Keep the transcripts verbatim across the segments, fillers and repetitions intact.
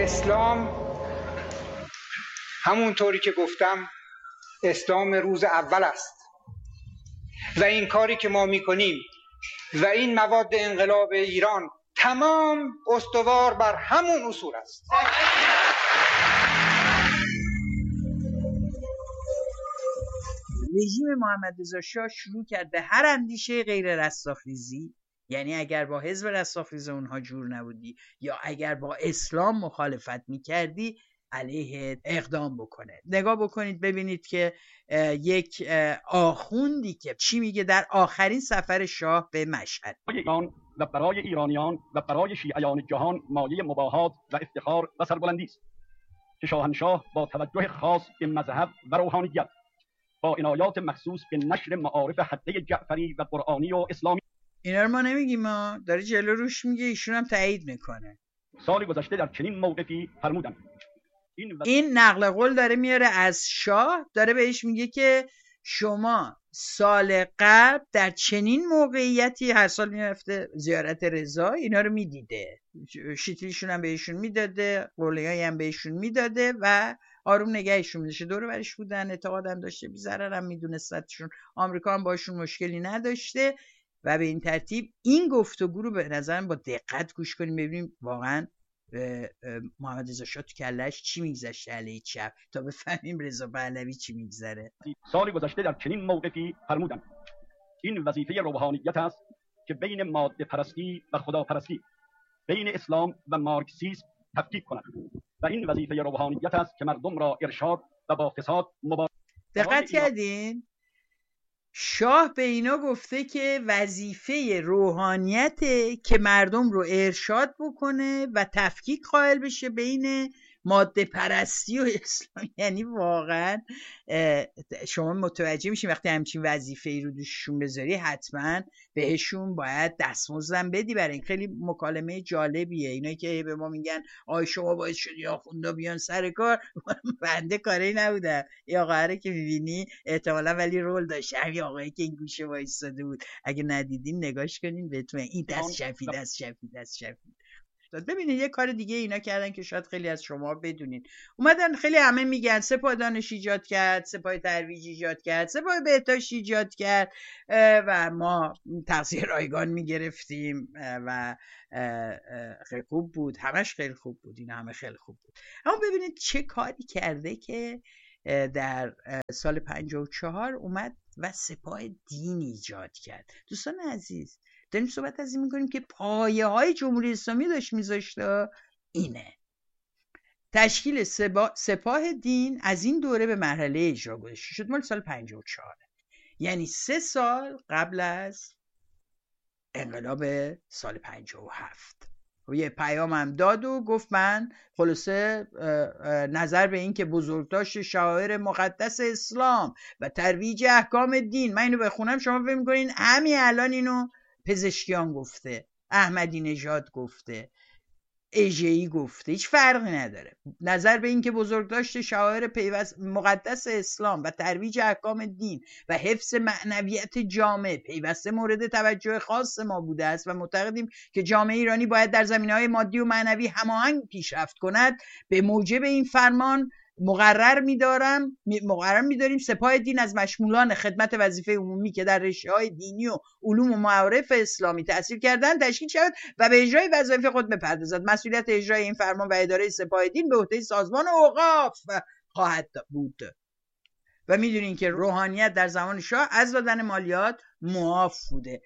اسلام همونطوری که گفتم اسلام روز اول است و این کاری که ما میکنیم و این مواد انقلاب ایران تمام استوار بر همون اصول است. رژیم محمد رضا شاه شروع کرد به هر اندیشه غیر رستاخیزی، یعنی اگر با حزب رستاخیز اونها جور نبودی یا اگر با اسلام مخالفت میکردی علیه اقدام بکنه. نگاه بکنید ببینید که یک آخوندی که چی میگه در آخرین سفر شاه به مشهد: ایران و برای ایرانیان و برای شیعیان جهان مایه مباهات و افتخار و سربلندی است که شاهنشاه با توجه خاص به مذهب و روحانیت با عنایات مخصوص به نشر معارف حده جعفری و قرآنی و اسلامی. اینا رو ما نمیگیم، ما داره جلو روش میگه، ایشون هم تایید میکنه. سال گذشته در چنین موقفی فرمودند. این, و... این نقل قول داره میاره از شاه، داره بهش میگه که شما سال قبل در چنین موقعیتی هر سال میرفته زیارت رضا، اینا رو میدیده، شیتلیشون هم بهشون میداده، قولیایی هم بهشون میداده و آروم نگهشون میداشه. دور و برش بودن، اعتقادم داشته، بی ضرر هم میدونستشون، آمریکا هم باشون مشکلی نداشته و به این ترتیب این گفتگو رو به نظرم با دقت گوش کنیم ببینیم واقعا محمد رضا شاه تو کله‌اش چی میگذشته علیه چپ تا بفهمیم رضا پهلوی چی میگذره. سال گذشته در چنین موقفی فرمودند این وظیفه روحانیت است که بین ماده پرستی و خداپرستی، بین اسلام و مارکسیسم تفکیک کند و این وظیفه روحانیت است که مردم را ارشاد و با فساد مبارزه. دقت کردین؟ شاه به اینا گفته که وظیفه روحانیته که مردم رو ارشاد بکنه و تفکیک قائل بشه بین ماده پرستی و اسلام. یعنی واقعا شما متوجه میشین وقتی همچین وظیفه ای رو دوششون بذاری حتما بهشون باید دستمزدم بدی. برای این خیلی مکالمه جالبیه. اینایی که به ما میگن آی شما باید شدی آخوندا بیان سر کار، بنده کاری نبودم. این آقا که میبینی احتمالا ولی رول داشت، همین آقایی که این گوشه وایساده بود، اگه ندیدین نگاش کنین بهتون این دست شفی دست شفی دست شفی. ببینید یه کار دیگه اینا کردن که شاید خیلی از شما بدونین. اومدن خیلی همه میگن سپاه دانش ایجاد کرد، سپاه ترویج ایجاد کرد، سپاه بهداشت ایجاد کرد و ما تغذیه رایگان میگرفتیم و خیلی خوب بود، همش خیلی خوب بود، این همه خیلی خوب بود. اما ببینید چه کاری کرده که در سال پنجاه و چهار اومد و سپاه دین ایجاد کرد. دوستان عزیز داریم صحبت از این میکنیم که پایه های جمهوری اسلامی داشت میذاشته. اینه تشکیل سپاه, سپاه دین از این دوره به مرحله اجرا گذاشته شد، مال سال پنجاه و چهار، یعنی سه سال قبل از انقلاب سال پنجاه و هفت. و یه پیام هم داد و گفت من خلاصه نظر به این که بزرگداشت شعائر مقدس اسلام و ترویج احکام دین، من اینو بخونم شما فکر می‌کنین همین الان اینو پزشکیان گفته، احمدی نژاد گفته، اژه‌ای گفته، هیچ فرقی نداره. نظر به این که بزرگداشت شعائر پیوست مقدس اسلام و ترویج احکام دین و حفظ معنویت جامعه پیوسته مورد توجه خاص ما بوده است و معتقدیم که جامعه ایرانی باید در زمینه‌های مادی و معنوی هماهنگ پیشرفت کند، به موجب این فرمان مقرر می‌دارم مقرر می‌داریم سپاه دین از مشمولان خدمت وظیفه عمومی که در رشته‌های دینی و علوم و معارف اسلامی تحصیل کردن تشکیل شود و به اجرای وظایف خود بپردازد. مسئولیت اجرای این فرمان و اداره سپاه دین به عهده سازمان اوقاف خواهد بود. و می‌دونین که روحانیت در زمان شاه از دادن مالیات معاف بوده.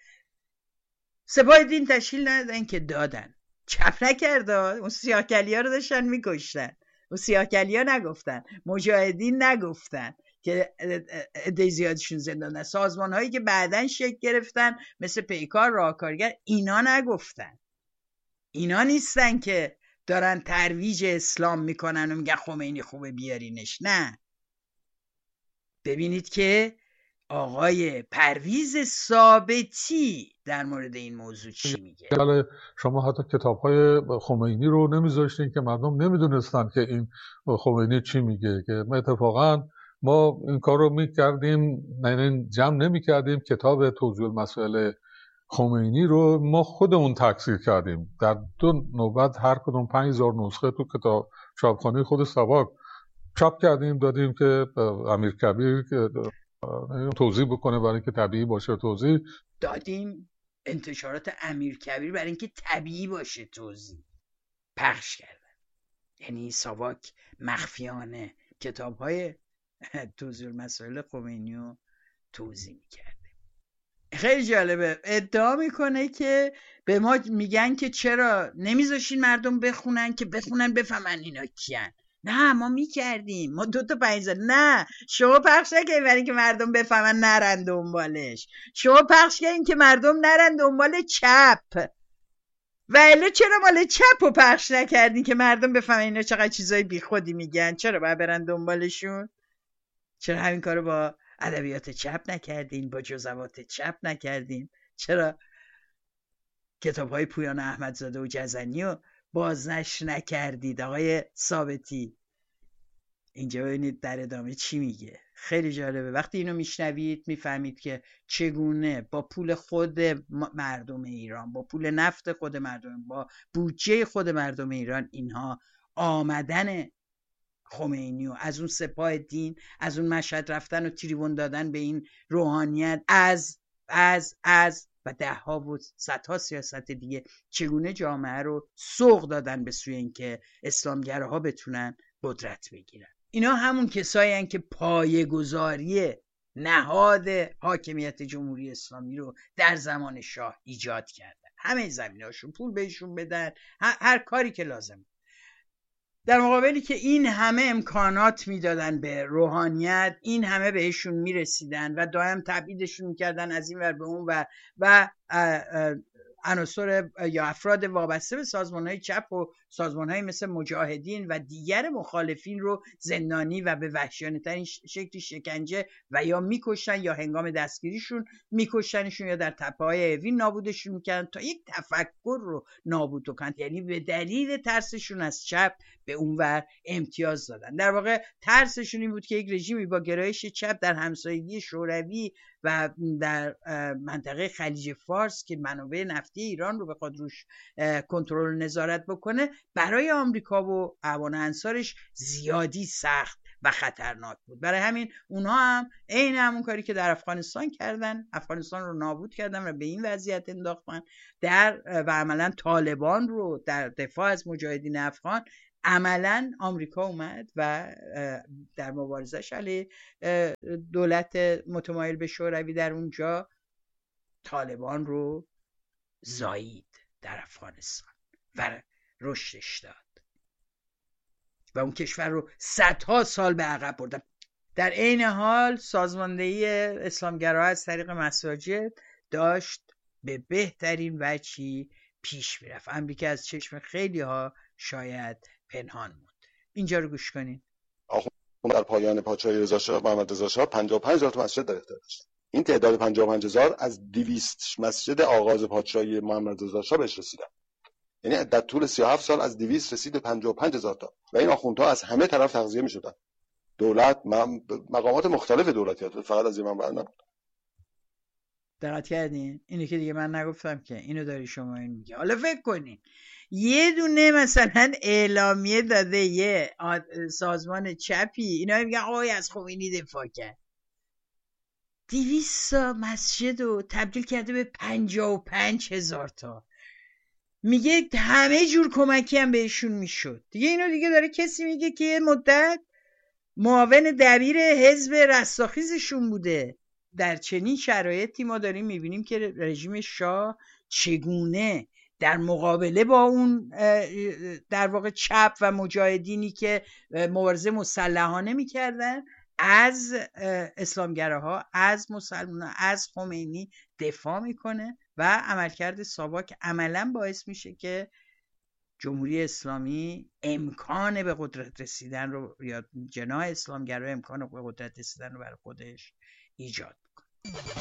سپاه دین تشکیل ندادن که دادن، چپ نکردن، اون سیاه‌کلی‌ها رو داشتن می‌کشتن. و سیاه‌کلی‌ها نگفتن، مجاهدین نگفتن که عده زیادشون زندان، سازمان هایی که بعدن شکل گرفتن مثل پیکار، راهکارگر، اینا نگفتن. اینا نیستن که دارن ترویج اسلام میکنن و میگن خمینی خوبه بیارینش. نه، ببینید که آقای پرویز ثابتی در مورد این موضوع چی میگه. شما حتی کتاب‌های خمینی رو نمیذاشتین که مردم نمیدونستن که این خمینی چی میگه، که ما اتفاقا ما این کار رو میکردیم، یعنی جمع نمیکردیم کتاب توضیح المسائل خمینی رو ما خودمون تکثیر کردیم. در دو نوبت هر کدوم پنج هزار نسخه تو کتاب چاپخانه خود ساواک چاپ کردیم، دادیم که امیرکبیر توضیح بکنه برای اینکه طبیعی باشه توضیح دادیم. انتشارات امیرکبیر برای اینکه طبیعی باشه توضیح پخش کردن. یعنی ساواک مخفیانه کتاب‌های توضیح المسائل خمینی رو توضیح می‌کرده. خیلی جالبه. ادعا میکنه که به ما میگن که چرا نمیذاشین مردم بخونن که بخونن بفهمن اینا کیان. نه ما میکردیم، ما دو تا پنج نه شما پخش نکنین برای که مردم بفهمن نرن دنبالش، شما پخش کنین که مردم نرن دنبال چپ. ولی چرا مال چپ رو پخش نکردین که مردم بفهمن اینا چقدر چیزای بی خودی میگن؟ چرا باید برن دنبالشون؟ چرا همین کارو با ادبیات چپ نکردین، با جزوات چپ نکردین؟ چرا کتاب‌های پویان احمدزاده و جزنی رو بازنشر نکردید آقای ثابتی؟ اینجا ببینید در ادامه چی میگه. خیلی جالبه. وقتی اینو میشنوید میفهمید که چگونه با پول خود مردم ایران، با پول نفت خود مردم، با بودجه خود مردم ایران اینها آمدن خمینی و از اون سپاه دین، از اون مشهد رفتن و تریبون دادن به این روحانیت، از از از و ده ها و صدها سیاست دیگه، چگونه جامعه رو سوق دادن به سوی اینکه اسلامگراها بتونن قدرت بگیرن. اینا همون کسایی هستن که پایه‌گذاری نهاد حاکمیت جمهوری اسلامی رو در زمان شاه ایجاد کردن. همه زمیناشون پول بهشون بدن، هر کاری که لازم. در مقابلی که این همه امکانات میدادن به روحانیت، این همه بهشون میرسیدن و دائم تبعیدشون میکردن از این ور به اون ور و عناصر یا افراد وابسته به سازمان‌های چپ و سازمان‌های مثل مجاهدین و دیگر مخالفین رو زندانی و به وحشیانه‌ترین شکلی شکنجه و یا میکشتن یا هنگام دستگیریشون میکشتنشون یا در تپه‌های اوین نابودشون میکردن تا یک تفکر رو نابود کنند. یعنی به دلیل ترسشون از چپ به اونور امتیاز دادن. در واقع ترسشون این بود که یک رژیمی با گرایش چپ در همسایگی شوروی و در منطقه خلیج فارس که منابع نفتی ایران رو بخواد روش کنترل نظارت بکنه، برای آمریکا و اعوان انصارش زیادی سخت و خطرناک بود. برای همین اونها هم عین همون کاری که در افغانستان کردن، افغانستان رو نابود کردن و به این وضعیت انداختن در و عملا طالبان رو در دفاع از مجاهدین افغان عملا آمریکا اومد و در مبارزش علیه دولت متمایل به شوروی در اونجا طالبان رو زایید در افغانستان و رشدش داد و اون کشور رو صدها سال به عقب بردن. در عین حال سازماندهی اسلامگراها از طریق مساجد داشت به بهترین وجهی پیش میرفت. امریکا از چشم خیلی ها شاید پنهان بود. اینجا رو گوش کنین. آخوند در پایان پادشاهی رضا شاه محمد رضا شاه پنجاه و پنج هزار تا مسجد در اختیار داشت. این تعداد پنجاه و پنج هزار از دویست مسجد آغاز پادشاهی محمد رضا شاه بهش رسیدن. یعنی در طول سی و هفت سال از دویست رسید به پنجاه و پنج هزار تا و این آخوندها از همه طرف تغذیه می‌شدن. دولت مقامات مختلف دولتی فقط از این منبع نبود. دقت کردین؟ اینی که دیگه من نگفتم که اینو داری شما این میگه. حالا فکر کنین یه دونه مثلا اعلامیه داده یه سازمان چپی، اینا میگن آقای از خمینی دفاع کرد، دویست تا مسجد رو تبدیل کرده به پنجاه و پنج هزار تا. میگه همه جور کمکی هم بهشون میشد. دیگه اینو دیگه داره کسی میگه که یه مدت معاون دبیر حزب رستاخیزشون بوده. در چنین شرایطی ما داریم میبینیم که رژیم شاه چگونه در مقابله با اون در واقع چپ و مجاهدینی که مبارزه مسلحانه میکردن از اسلامگراها، از مسلمانان، از خمینی دفاع میکنه و عملکرد ساواک عملا باعث میشه که جمهوری اسلامی امکان به قدرت رسیدن رو یا جناح اسلامگرا امکان به قدرت رسیدن رو برای خودش ایجاد میکنه.